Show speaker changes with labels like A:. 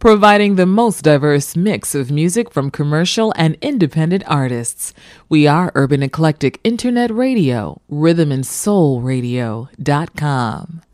A: providing the most diverse mix of music from commercial and independent artists. We are Urban Eclectic Internet Radio, rhythmandsoulradio.com.